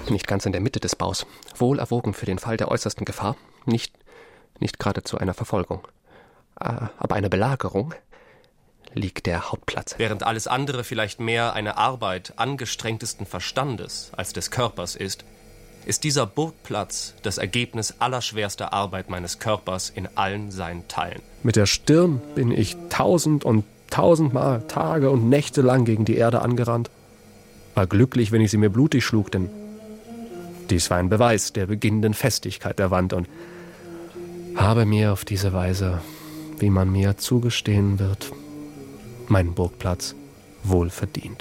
Nicht ganz in der Mitte des Baus. Wohl erwogen für den Fall der äußersten Gefahr. Nicht geradezu einer Verfolgung. Aber eine Belagerung liegt der Hauptplatz. Während alles andere vielleicht mehr eine Arbeit angestrengtesten Verstandes als des Körpers ist dieser Burgplatz das Ergebnis allerschwerster Arbeit meines Körpers in allen seinen Teilen. Mit der Stirn bin ich 1000 und 1000-mal Tage und Nächte lang gegen die Erde angerannt. War glücklich, wenn ich sie mir blutig schlug, denn dies war ein Beweis der beginnenden Festigkeit der Wand und habe mir auf diese Weise, wie man mir zugestehen wird, meinen Burgplatz wohl verdient.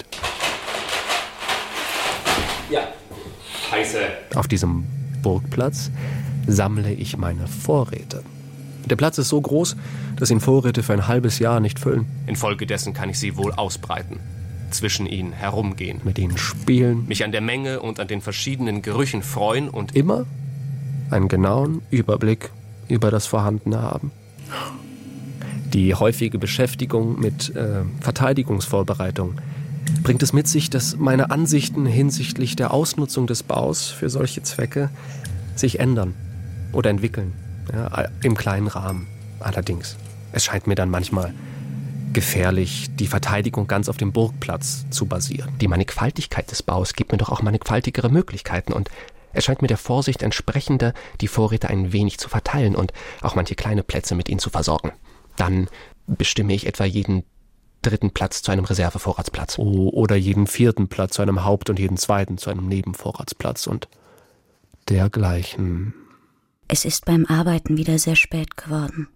Ja, scheiße. Auf diesem Burgplatz sammle ich meine Vorräte. Der Platz ist so groß, dass ihn Vorräte für ein halbes Jahr nicht füllen. Infolgedessen kann ich sie wohl ausbreiten, zwischen ihnen herumgehen, mit ihnen spielen, mich an der Menge und an den verschiedenen Gerüchen freuen und immer einen genauen Überblick über das Vorhandene haben. Die häufige Beschäftigung mit Verteidigungsvorbereitung bringt es mit sich, dass meine Ansichten hinsichtlich der Ausnutzung des Baus für solche Zwecke sich ändern oder entwickeln. Ja, im kleinen Rahmen allerdings. Es scheint mir dann manchmal gefährlich, die Verteidigung ganz auf dem Burgplatz zu basieren. Die Mannigfaltigkeit des Baus gibt mir doch auch mannigfaltigere Möglichkeiten und es scheint mir der Vorsicht entsprechender, die Vorräte ein wenig zu verteilen und auch manche kleine Plätze mit ihnen zu versorgen. Dann bestimme ich etwa jeden 3. Platz zu einem Reservevorratsplatz. Oder jeden 4. Platz zu einem Haupt- und jeden 2. zu einem Nebenvorratsplatz und dergleichen. Es ist beim Arbeiten wieder sehr spät geworden.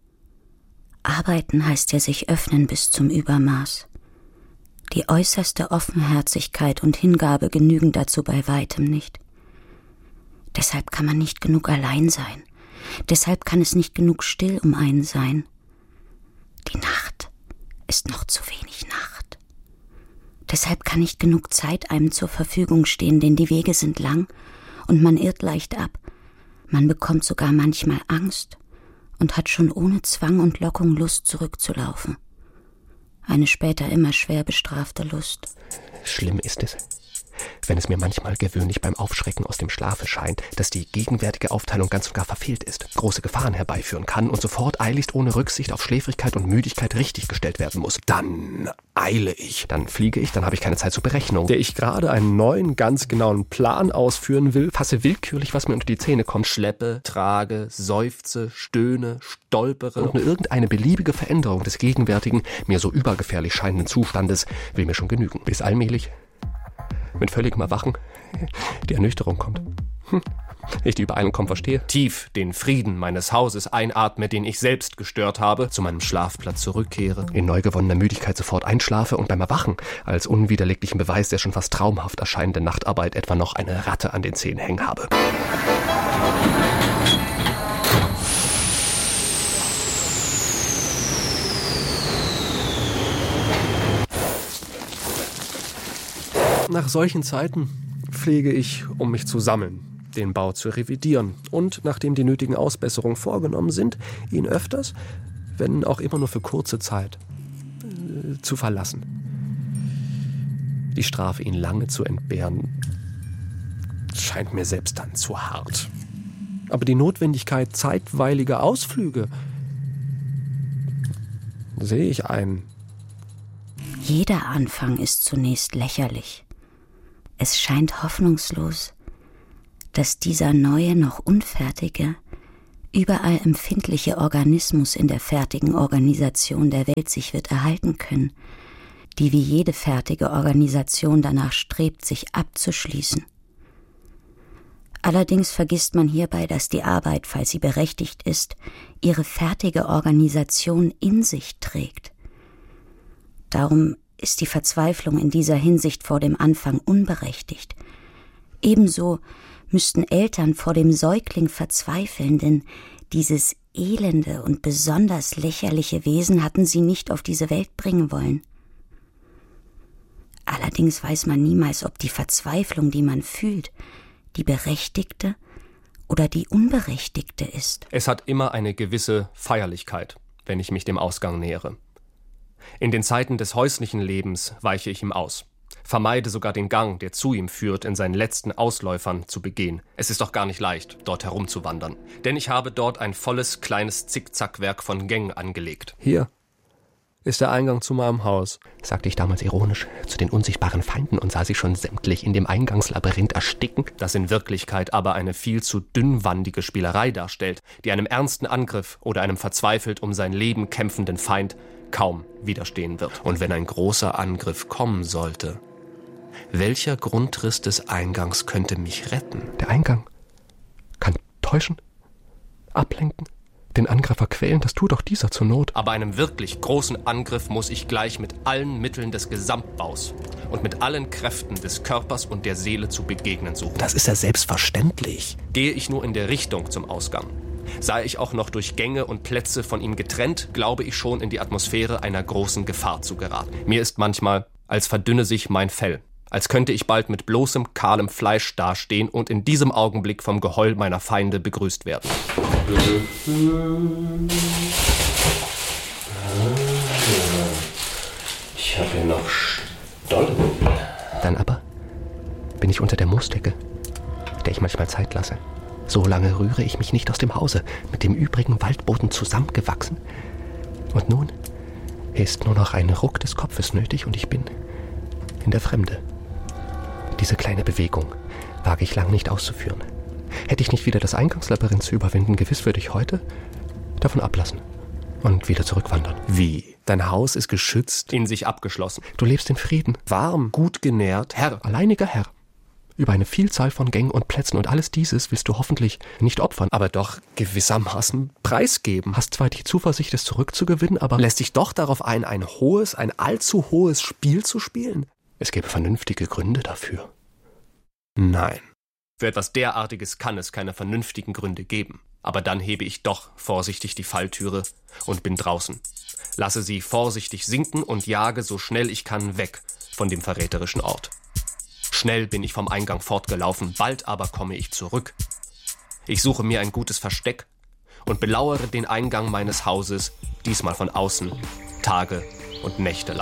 Arbeiten heißt ja sich öffnen bis zum Übermaß. Die äußerste Offenherzigkeit und Hingabe genügen dazu bei weitem nicht. Deshalb kann man nicht genug allein sein. Deshalb kann es nicht genug still um einen sein. Die Nacht ist noch zu wenig Nacht. Deshalb kann nicht genug Zeit einem zur Verfügung stehen, denn die Wege sind lang und man irrt leicht ab. Man bekommt sogar manchmal Angst und hat schon ohne Zwang und Lockung Lust zurückzulaufen. Eine später immer schwer bestrafte Lust. Schlimm ist es, wenn es mir manchmal gewöhnlich beim Aufschrecken aus dem Schlafe scheint, dass die gegenwärtige Aufteilung ganz und gar verfehlt ist, große Gefahren herbeiführen kann und sofort eiligst ohne Rücksicht auf Schläfrigkeit und Müdigkeit richtiggestellt werden muss. Dann eile ich, dann fliege ich, dann habe ich keine Zeit zur Berechnung. Der ich gerade einen neuen, ganz genauen Plan ausführen will, fasse willkürlich, was mir unter die Zähne kommt, schleppe, trage, seufze, stöhne, stolpere und nur irgendeine beliebige Veränderung des gegenwärtigen, mir so übergefährlich scheinenden Zustandes will mir schon genügen. Bis allmählich mit völligem Erwachen die Ernüchterung kommt. Ich die Übereinkunft verstehe. Tief den Frieden meines Hauses einatme, den ich selbst gestört habe, zu meinem Schlafplatz zurückkehre, in neu gewonnener Müdigkeit sofort einschlafe und beim Erwachen als unwiderleglichen Beweis der schon fast traumhaft erscheinenden Nachtarbeit etwa noch eine Ratte an den Zähnen hängen habe. Nach solchen Zeiten pflege ich, um mich zu sammeln, den Bau zu revidieren und, nachdem die nötigen Ausbesserungen vorgenommen sind, ihn öfters, wenn auch immer nur für kurze Zeit, zu verlassen. Die Strafe, ihn lange zu entbehren, scheint mir selbst dann zu hart. Aber die Notwendigkeit zeitweiliger Ausflüge sehe ich ein. Jeder Anfang ist zunächst lächerlich. Es scheint hoffnungslos, dass dieser neue, noch unfertige, überall empfindliche Organismus in der fertigen Organisation der Welt sich wird erhalten können, die wie jede fertige Organisation danach strebt, sich abzuschließen. Allerdings vergisst man hierbei, dass die Arbeit, falls sie berechtigt ist, ihre fertige Organisation in sich trägt. Darum ist die Verzweiflung in dieser Hinsicht vor dem Anfang unberechtigt. Ebenso müssten Eltern vor dem Säugling verzweifeln, denn dieses elende und besonders lächerliche Wesen hatten sie nicht auf diese Welt bringen wollen. Allerdings weiß man niemals, ob die Verzweiflung, die man fühlt, die berechtigte oder die unberechtigte ist. Es hat immer eine gewisse Feierlichkeit, wenn ich mich dem Ausgang nähere. In den Zeiten des häuslichen Lebens weiche ich ihm aus. vermeide sogar den Gang, der zu ihm führt, in seinen letzten Ausläufern zu begehen. Es ist doch gar nicht leicht, dort herumzuwandern. Denn ich habe dort ein volles, kleines Zickzackwerk von Gängen angelegt. Hier ist der Eingang zu meinem Haus, sagte ich damals ironisch zu den unsichtbaren Feinden und sah sie schon sämtlich in dem Eingangslabyrinth ersticken. Das in Wirklichkeit aber eine viel zu dünnwandige Spielerei darstellt, die einem ernsten Angriff oder einem verzweifelt um sein Leben kämpfenden Feind kaum widerstehen wird. Und wenn ein großer Angriff kommen sollte, welcher Grundriss des Eingangs könnte mich retten? Der Eingang kann täuschen, ablenken, den Angreifer quälen, das tut auch dieser zur Not. Aber einem wirklich großen Angriff muss ich gleich mit allen Mitteln des Gesamtbaus und mit allen Kräften des Körpers und der Seele zu begegnen suchen. Das ist ja selbstverständlich. Gehe ich nur in der Richtung zum Ausgang, sei ich auch noch durch Gänge und Plätze von ihm getrennt, glaube ich schon in die Atmosphäre einer großen Gefahr zu geraten. Mir ist manchmal, als verdünne sich mein Fell, als könnte ich bald mit bloßem, kahlem Fleisch dastehen und in diesem Augenblick vom Geheul meiner Feinde begrüßt werden. Ich habe hier noch Stollen. Dann aber bin ich unter der Moosdecke, der ich manchmal Zeit lasse. So lange rühre ich mich nicht aus dem Hause, mit dem übrigen Waldboden zusammengewachsen. Und nun ist nur noch ein Ruck des Kopfes nötig und ich bin in der Fremde. Diese kleine Bewegung wage ich lang nicht auszuführen. Hätte ich nicht wieder das Eingangslabyrinth zu überwinden, gewiss würde ich heute davon ablassen und wieder zurückwandern. Wie? Dein Haus ist geschützt? In sich abgeschlossen. Du lebst in Frieden. Warm, gut genährt. Herr, alleiniger Herr. Über eine Vielzahl von Gängen und Plätzen und alles dieses willst du hoffentlich nicht opfern, aber doch gewissermaßen preisgeben. Hast zwar die Zuversicht, es zurückzugewinnen, aber lässt dich doch darauf ein allzu hohes Spiel zu spielen? Es gäbe vernünftige Gründe dafür. Nein. Für etwas derartiges kann es keine vernünftigen Gründe geben. Aber dann hebe ich doch vorsichtig die Falltüre und bin draußen. Lasse sie vorsichtig sinken und jage so schnell ich kann weg von dem verräterischen Ort. Schnell bin ich vom Eingang fortgelaufen, bald aber komme ich zurück. Ich suche mir ein gutes Versteck und belauere den Eingang meines Hauses, diesmal von außen, Tage und Nächte lang.